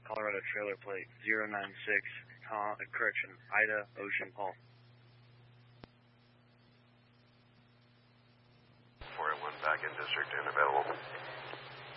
Colorado trailer plate 096, Ida Ocean Paul. 401 back in district and available.